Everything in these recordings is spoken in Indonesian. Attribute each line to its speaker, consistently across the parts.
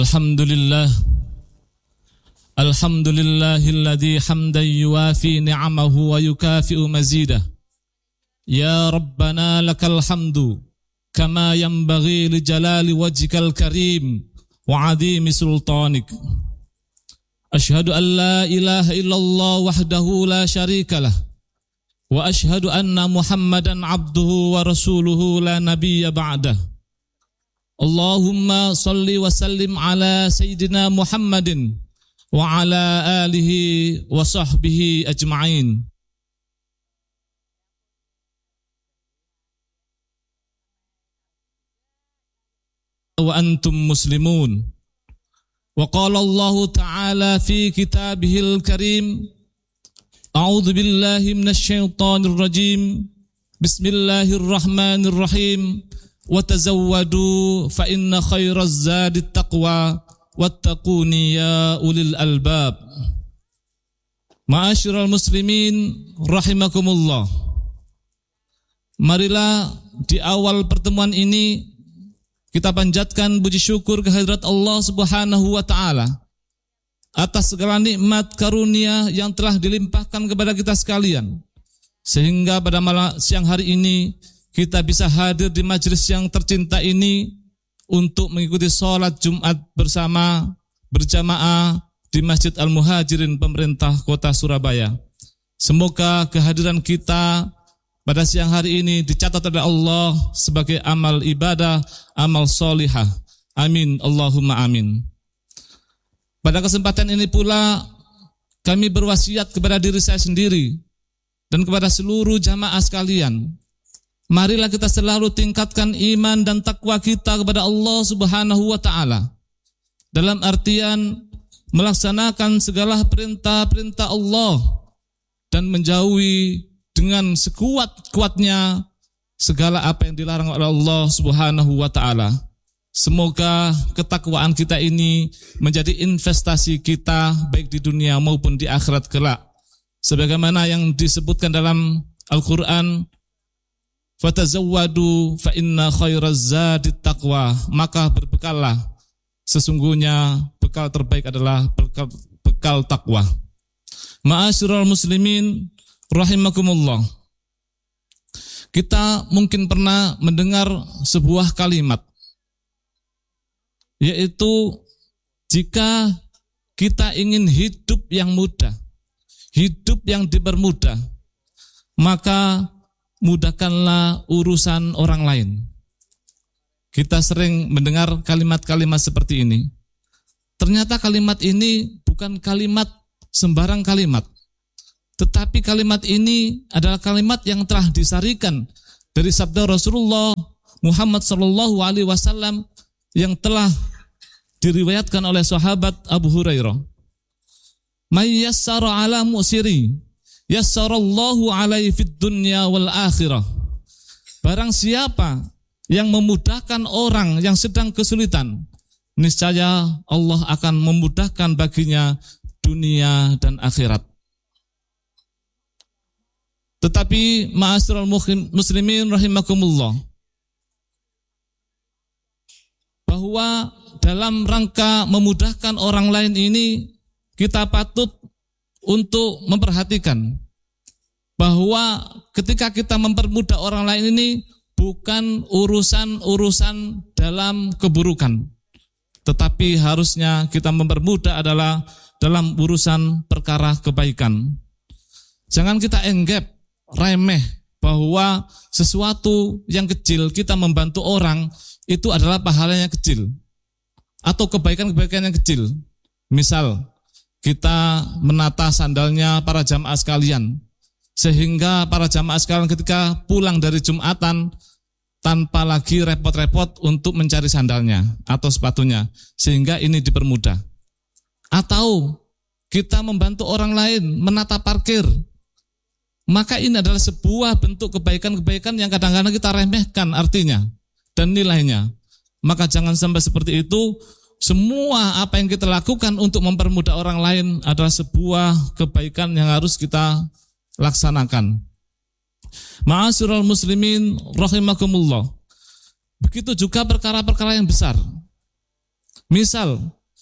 Speaker 1: Alhamdulillah Alhamdulillahilladzi hamdan yuwafi ni'amahu wa yukafi'u mazidah. Ya Rabbana lakal hamdu kama yanbaghi li jalali wajhikal karim wa 'azimi sultanik. Ashhadu an la ilaha illallah wahdahu la syarikalah wa ashhadu anna Muhammadan abduhu wa rasuluhu la nabiyya ba'dah. Allahumma salli wa sallim ala sayyidina Muhammadin wa ala alihi wa sahbihi ajma'in. Wa antum muslimun. Wa qala Allah ta'ala fi kitabihil karim, a'udzu billahi minasy syaithanir rajim. Bismillahirrahmanirrahim. Wa tazawwadu fa inna khairaz zadit taqwa wattaquni ya ulil albab. Ma'asyiral muslimin rahimakumullah. Marilah di awal pertemuan ini kita panjatkan puji syukur kehadirat Allah Subhanahu wa taala atas segala nikmat karunia yang telah dilimpahkan kepada kita sekalian, sehingga pada siang hari ini kita bisa hadir di majelis yang tercinta ini untuk mengikuti sholat Jumat berjamaah di Masjid Al-Muhajirin pemerintah kota Surabaya. Semoga kehadiran kita pada siang hari ini dicatat oleh Allah sebagai amal ibadah, amal solihah. Amin, Allahumma amin. Pada kesempatan ini pula kami berwasiat kepada diri saya sendiri dan kepada seluruh jamaah sekalian. Marilah kita selalu tingkatkan iman dan takwa kita kepada Allah Subhanahu wa taala, dalam artian melaksanakan segala perintah-perintah Allah dan menjauhi dengan sekuat-kuatnya segala apa yang dilarang oleh Allah Subhanahu wa taala. Semoga ketakwaan kita ini menjadi investasi kita baik di dunia maupun di akhirat kelak. Sebagaimana yang disebutkan dalam Al-Qur'an, fatazawwadu fa inna khairaz zadit taqwa, maka berbekallah, sesungguhnya bekal terbaik adalah bekal takwa. Ma'asyiral muslimin rahimakumullah. Kita mungkin pernah mendengar sebuah kalimat, yaitu jika kita ingin hidup yang mudah, hidup yang dipermudah, maka mudahkanlah urusan orang lain. Kita sering mendengar kalimat-kalimat seperti ini. Ternyata kalimat ini bukan kalimat sembarang kalimat, tetapi kalimat ini adalah kalimat yang telah disarikan dari sabda Rasulullah Muhammad SAW yang telah diriwayatkan oleh sahabat Abu Hurairah. May yassara ala mu'siri yassarallahu alaihi fid dunya wal akhirah. Barang siapa yang memudahkan orang yang sedang kesulitan, niscaya Allah akan memudahkan baginya dunia dan akhirat. Tetapi ma'asyiral muslimin rahimakumullah, bahwa dalam rangka memudahkan orang lain ini kita patut untuk memperhatikan bahwa ketika kita mempermudah orang lain ini bukan urusan-urusan dalam keburukan, tetapi harusnya kita mempermudah adalah dalam urusan perkara kebaikan. Jangan kita anggap remeh bahwa sesuatu yang kecil kita membantu orang itu adalah pahalanya kecil atau kebaikan-kebaikan yang kecil. Misal kita menata sandalnya para jamaah sekalian, sehingga para jamaah sekalian ketika pulang dari Jumatan tanpa lagi repot-repot untuk mencari sandalnya atau sepatunya, sehingga ini dipermudah. Atau kita membantu orang lain menata parkir, maka ini adalah sebuah bentuk kebaikan-kebaikan yang kadang-kadang kita remehkan artinya dan nilainya. Maka jangan sampai seperti itu. Semua apa yang kita lakukan untuk mempermudah orang lain adalah sebuah kebaikan yang harus kita laksanakan. Ma'asyiral muslimin rahimakumullah. Begitu juga perkara-perkara yang besar. Misal,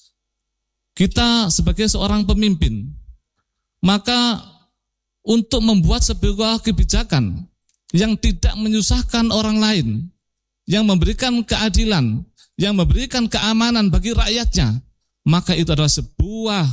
Speaker 1: kita sebagai seorang pemimpin, maka untuk membuat sebuah kebijakan yang tidak menyusahkan orang lain, yang memberikan keadilan, yang memberikan keamanan bagi rakyatnya, maka itu adalah sebuah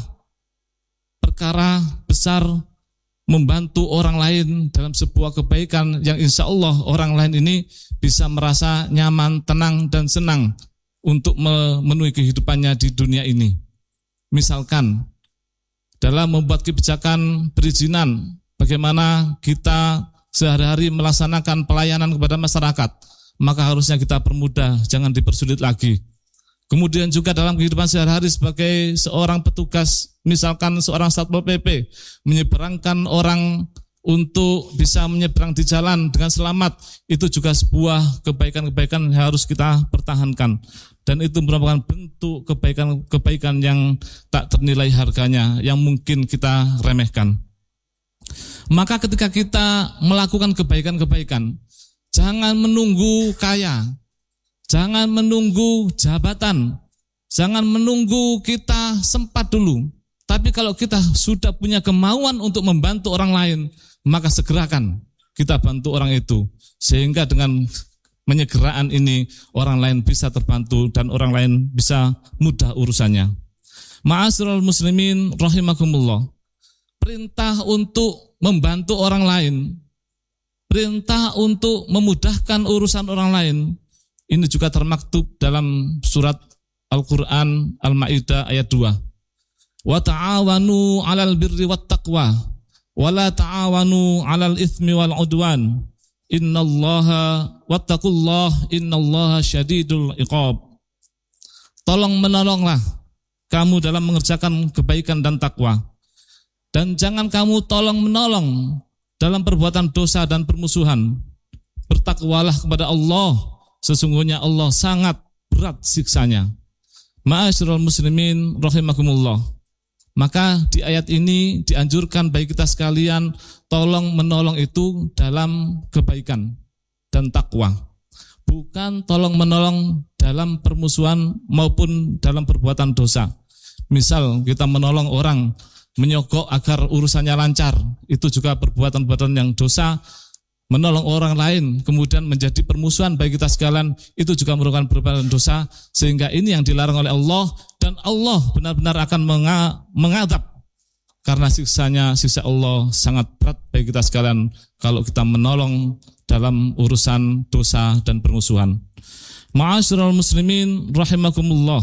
Speaker 1: perkara besar, membantu orang lain dalam sebuah kebaikan yang insya Allah orang lain ini bisa merasa nyaman, tenang, dan senang untuk memenuhi kehidupannya di dunia ini. Misalkan dalam membuat kebijakan perizinan, bagaimana kita sehari-hari melaksanakan pelayanan kepada masyarakat, maka harusnya kita permudah, jangan dipersulit lagi. Kemudian juga dalam kehidupan sehari-hari sebagai seorang petugas, misalkan seorang Satpol PP menyeberangkan orang untuk bisa menyeberang di jalan dengan selamat, itu juga sebuah kebaikan-kebaikan yang harus kita pertahankan. Dan itu merupakan bentuk kebaikan-kebaikan yang tak ternilai harganya, yang mungkin kita remehkan. Maka ketika kita melakukan kebaikan-kebaikan, jangan menunggu kaya, jangan menunggu jabatan, jangan menunggu kita sempat dulu. Tapi kalau kita sudah punya kemauan untuk membantu orang lain, maka segerakan kita bantu orang itu. Sehingga dengan penyegeraan ini, orang lain bisa terbantu dan orang lain bisa mudah urusannya. Ma'asyiral muslimin rahimakumullah. Perintah untuk membantu orang lain, perintah untuk memudahkan urusan orang lain, ini juga termaktub dalam surat Al-Quran Al-Ma'idah ayat 2. Wa ta'awanu 'alal birri wat taqwa wa la ta'awanu 'alal itsmi wal 'udwan. Innallaha wattaqullah innallaha syadidul iqab. Tolong menolonglah kamu dalam mengerjakan kebaikan dan takwa. Dan jangan kamu tolong menolong dalam perbuatan dosa dan permusuhan. Bertakwalah kepada Allah, sesungguhnya Allah sangat berat siksanya. Ma'asyiral muslimin rahimakumullah. Maka di ayat ini dianjurkan bagi kita sekalian tolong menolong itu dalam kebaikan dan takwa. Bukan tolong menolong dalam permusuhan maupun dalam perbuatan dosa. Misal kita menolong orang menyogok agar urusannya lancar, itu juga perbuatan-perbuatan yang dosa. Menolong orang lain kemudian menjadi permusuhan bagi kita sekalian, itu juga merupakan perbuatan dosa, sehingga ini yang dilarang oleh Allah, dan Allah benar-benar akan mengadab karena siksa Allah sangat berat bagi kita sekalian kalau kita menolong dalam urusan dosa dan permusuhan. Ma'asyiral muslimin rahimakumullah.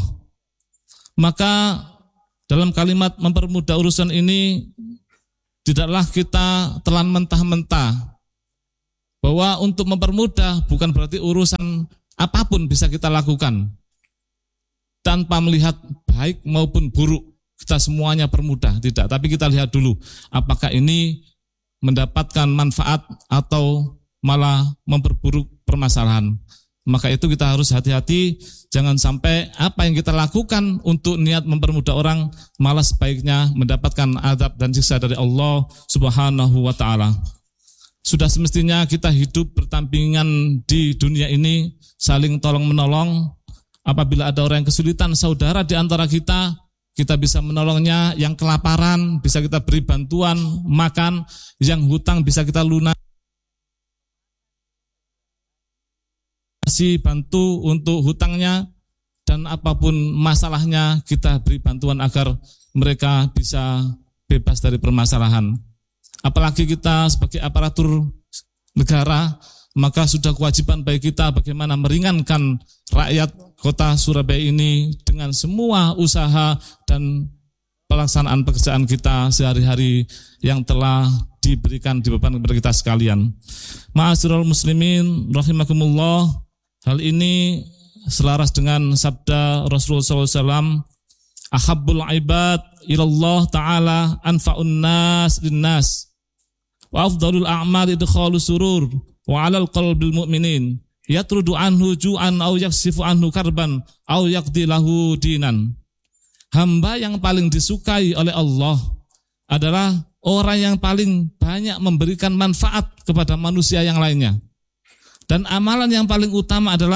Speaker 1: Maka dalam kalimat mempermudah urusan ini, tidaklah kita telan mentah-mentah bahwa untuk mempermudah bukan berarti urusan apapun bisa kita lakukan tanpa melihat baik maupun buruk, kita semuanya permudah, tidak. Tapi kita lihat dulu apakah ini mendapatkan manfaat atau malah memperburuk permasalahan. Maka itu kita harus hati-hati, jangan sampai apa yang kita lakukan untuk niat mempermudah orang malah sebaiknya mendapatkan azab dan siksa dari Allah Subhanahu wa ta'ala. Sudah semestinya kita hidup berdampingan di dunia ini, saling tolong-menolong. Apabila ada orang yang kesulitan, saudara di antara kita, kita bisa menolongnya. Yang kelaparan, bisa kita beri bantuan, makan. Yang hutang, bisa kita lunasi, bantu untuk hutangnya. Dan apapun masalahnya, kita beri bantuan agar mereka bisa bebas dari permasalahan. Apalagi kita sebagai aparatur negara, maka sudah kewajiban bagi kita bagaimana meringankan rakyat kota Surabaya ini dengan semua usaha dan pelaksanaan pekerjaan kita sehari-hari yang telah diberikan di beban kepada kita sekalian. Ma'asyiral muslimin rahimakumullah. Hal ini selaras dengan sabda Rasulullah SAW, ahabbul ibad ilallah ta'ala anfa'un nas linnas wa afdalul a'mal idkhalu surur wa 'alal qalbil mu'minin yatrudu anhu ju'an aw yaksifu anhu karban aw yaqdi lahu dinan. Hamba yang paling disukai oleh Allah adalah orang yang paling banyak memberikan manfaat kepada manusia yang lainnya. Dan amalan yang paling utama adalah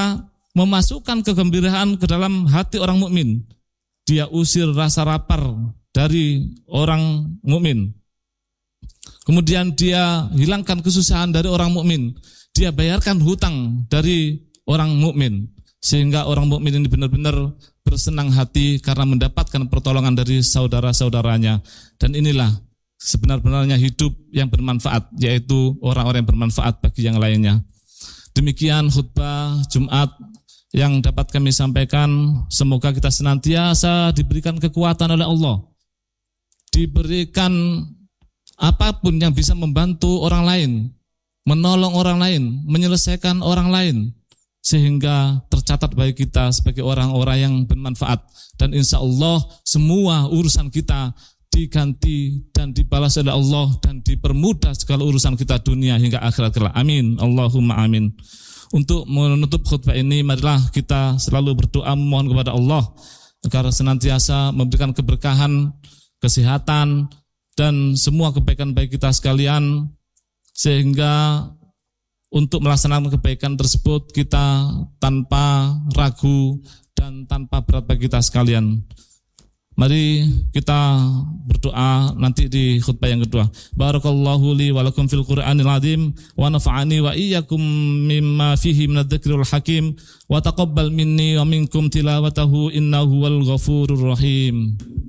Speaker 1: memasukkan kegembiraan ke dalam hati orang mukmin. Dia usir rasa lapar dari orang mukmin. Kemudian dia hilangkan kesusahan dari orang mukmin. Dia bayarkan hutang dari orang mukmin, sehingga orang mukmin ini benar-benar bersenang hati karena mendapatkan pertolongan dari saudara-saudaranya. Dan inilah sebenar-benarnya hidup yang bermanfaat, yaitu orang-orang yang bermanfaat bagi yang lainnya. Demikian khutbah Jumat yang dapat kami sampaikan. Semoga kita senantiasa diberikan kekuatan oleh Allah, diberikan apapun yang bisa membantu orang lain, menolong orang lain, menyelesaikan orang lain, sehingga tercatat bagi kita sebagai orang-orang yang bermanfaat. Dan insya Allah semua urusan kita diganti dan dibalas oleh Allah, dan dipermudah segala urusan kita dunia hingga akhirat kelak. Amin. Allahumma amin. Untuk menutup khutbah ini, marilah kita selalu berdoa memohon kepada Allah agar senantiasa memberikan keberkahan, kesehatan, dan semua kebaikan bagi kita sekalian, sehingga untuk melaksanakan kebaikan tersebut kita tanpa ragu dan tanpa berat bagi kita sekalian. Mari kita berdoa nanti di khutbah yang kedua. Barakallahu li wa lakum fil Qur'anil azim wa nafa'ani wa iyyakum mimma fihi minadh-dzikril hakim wa taqabbal minni wa minkum tilawatahu innahu wal ghafurur rahim.